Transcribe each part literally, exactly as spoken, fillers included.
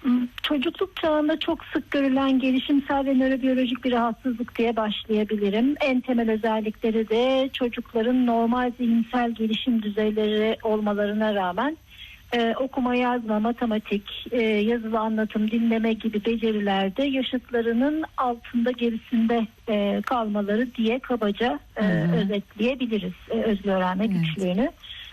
Çocukluk çağında çok sık görülen gelişimsel ve nörobiyolojik bir rahatsızlık diye başlayabilirim. En temel özellikleri de çocukların normal zihinsel gelişim düzeyleri olmalarına rağmen Ee, okuma, yazma, matematik, e, yazılı anlatım, dinleme gibi becerilerde yaşıtlarının altında, gerisinde e, kalmaları diye kabaca e, özetleyebiliriz e, özgür öğrenme evet. güçlüğünü.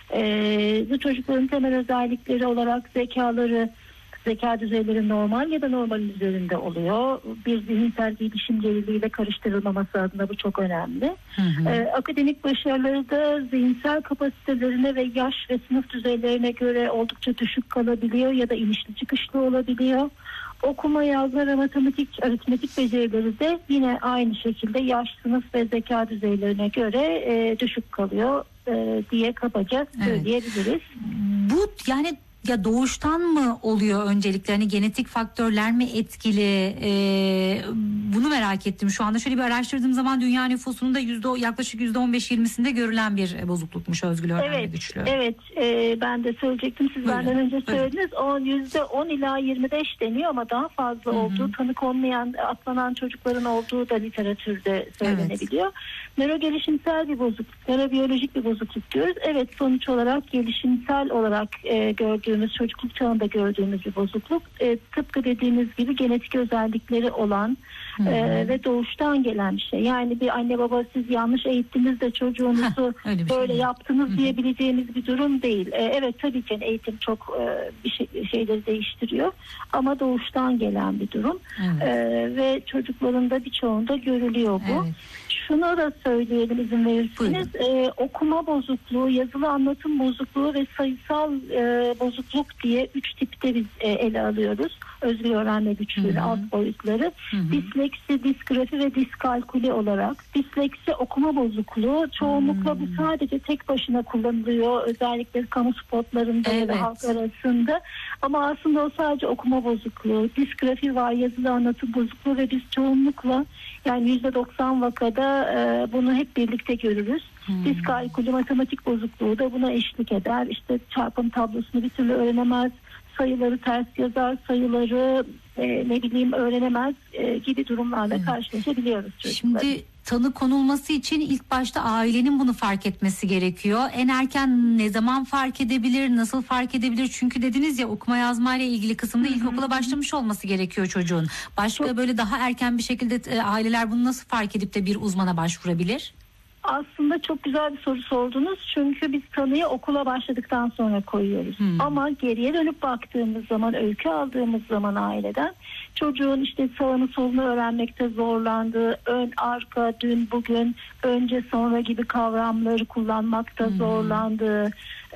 E, bu çocukların temel özellikleri olarak zekaları, zeka düzeyleri normal ya da normalin üzerinde oluyor. Bir zihinsel gelişim geriliğiyle karıştırılmaması adına bu çok önemli. Hı hı. Ee, akademik başarıları da zihinsel kapasitelerine ve yaş ve sınıf düzeylerine göre oldukça düşük kalabiliyor ya da inişli çıkışlı olabiliyor. Okuma, yazma ve matematik, aritmetik becerileri de yine aynı şekilde yaş, sınıf ve zeka düzeylerine göre e, düşük kalıyor e, diye kabaca söyleyebiliriz. Evet. Bu yani ya doğuştan mı oluyor öncelikle, hani genetik faktörler mi etkili, ee, bunu merak ettim. Şu anda şöyle bir araştırdığım zaman dünya nüfusunun da yüzde, yaklaşık yüzde on beş yirmisinde görülen bir bozuklukmuş özgür öğrenme evet, güçlüğü. Evet e, ben de söyleyecektim, siz buyurun, benden önce buyurun. söylediniz. O yüzde on ila yirmi beş deniyor ama daha fazla Hı-hı. olduğu, tanı konmayan, atlanan çocukların olduğu da literatürde söylenebiliyor. Evet. Nöro gelişimsel bir bozukluk, nörobiyolojik bir bozukluk diyoruz. Evet, sonuç olarak gelişimsel olarak e, gördüğümüz, çocukluk çağında gördüğümüz bir bozukluk. E, tıpkı dediğiniz gibi genetik özellikleri olan e, ve doğuştan gelen bir şey. Yani bir anne baba siz yanlış eğittiniz de çocuğunuzu Heh, böyle şey yaptınız Hı-hı. diyebileceğimiz bir durum değil. E, evet tabii ki eğitim çok e, bir şey, şeyleri değiştiriyor ama doğuştan gelen bir durum. Evet. E, ve çocukların da birçoğunda görülüyor bu. Evet. Şunu da söyleyelim izin verirseniz. E, okuma bozukluğu, yazılı anlatım bozukluğu ve sayısal e, bozukluk diye üç tipte biz e, ele alıyoruz. Özgür öğrenme güçlüğü alt boyutları. Hı hı. Disleksi, disgrafi ve diskalkuli olarak. Disleksi okuma bozukluğu. Çoğunlukla hı. bu sadece tek başına kullanılıyor. Özellikle kamu spotlarında evet. ve halk arasında. Ama aslında o sadece okuma bozukluğu. Disgrafi var, yazılı anlatım bozukluğu ve biz çoğunlukla yani yüzde doksan vakada e, bunu hep birlikte görürüz. Hmm. Diskalkuli, matematik bozukluğu da buna eşlik eder. İşte çarpım tablosunu bir türlü öğrenemez, sayıları ters yazar, sayıları e, ne bileyim öğrenemez e, gibi durumlarla hmm. karşılaşabiliyoruz çocuklar. Şimdi tanı konulması için ilk başta ailenin bunu fark etmesi gerekiyor. En erken ne zaman fark edebilir, nasıl fark edebilir? Çünkü dediniz ya, okuma yazma ile ilgili kısımda ilkokula başlamış olması gerekiyor çocuğun. Başka Çok... böyle daha erken bir şekilde e, aileler bunu nasıl fark edip de bir uzmana başvurabilir? Aslında çok güzel bir soru sordunuz. Çünkü biz tanıyı okula başladıktan sonra koyuyoruz. Hmm. Ama geriye dönüp baktığımız zaman, öykü aldığımız zaman aileden çocuğun işte sağını solunu öğrenmekte zorlandığı, ön, arka, dün, bugün, önce, sonra gibi kavramları kullanmakta hmm. zorlandığı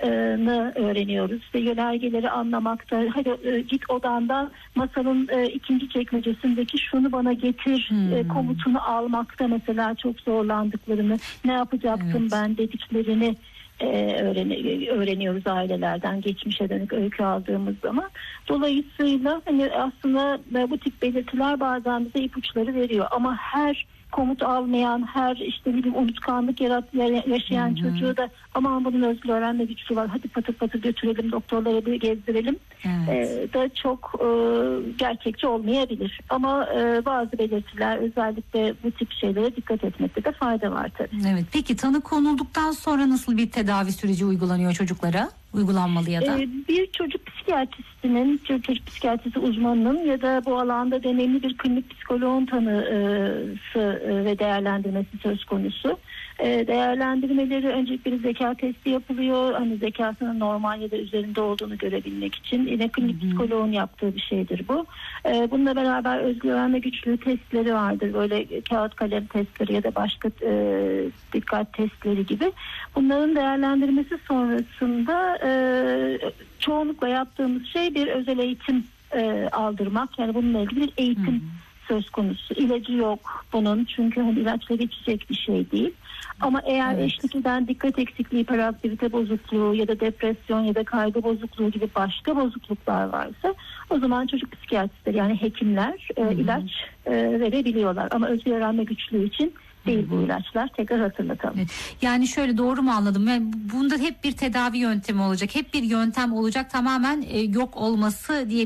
ne öğreniyoruz ve yönergeleri anlamakta. Hadi e, git odandan masanın e, ikinci çekmecesindeki şunu bana getir hmm. e, komutunu almakta mesela çok zorlandıklarını, ne yapacaktım evet. ben dediklerini e, öğren- öğreniyoruz ailelerden geçmişe dönük öykü aldığımız zaman. Dolayısıyla hani aslında bu tip belirtiler bazen bize ipuçları veriyor ama her komut almayan, her işte bir unutkanlık yarat, yaşayan hı hı. çocuğu da aman bunun özgür öğrenme güçlüğü var, hadi patır patır götürelim doktorlara bir gezdirelim evet. ee, da çok e, gerçekçi olmayabilir. Ama e, bazı belirtiler, özellikle bu tip şeylere dikkat etmekte de fayda var tabii. Evet. Peki tanı konulduktan sonra nasıl bir tedavi süreci uygulanıyor çocuklara? Uygulanmalı ya da? Ee, bir çocuk psikiyatristinin, çocuk psikiyatrisi uzmanının ya da bu alanda deneyimli bir klinik psikoloğun tanısı ve değerlendirmesi söz konusu. Ee, değerlendirmeleri öncelikle bir zeka testi yapılıyor. Hani zekasının normal ya da üzerinde olduğunu görebilmek için. Yine klinik Hı-hı. psikoloğun yaptığı bir şeydir bu. Ee, bununla beraber özgür öğrenme güçlüğü testleri vardır. Böyle kağıt kalem testleri ya da başka e, dikkat testleri gibi. Bunların değerlendirmesi sonrasında e, çoğunlukla yaptığımız şey bir özel eğitim e, aldırmak. Yani bununla ilgili bir eğitim hmm. söz konusu. İlacı yok bunun çünkü hani ilaçla geçecek bir şey değil. Ama eğer evet. eşlik eden dikkat eksikliği, hiperaktivite bozukluğu ya da depresyon ya da kaygı bozukluğu gibi başka bozukluklar varsa o zaman çocuk psikiyatristleri yani hekimler e, ilaç e, verebiliyorlar. Ama özgür öğrenme güçlüğü için değil bu ilaçlar. Tekrar hatırlatalım. Evet. Yani şöyle doğru mu anladım? Yani bunda hep bir tedavi yöntemi olacak. Hep bir yöntem olacak. Tamamen e, yok olması diye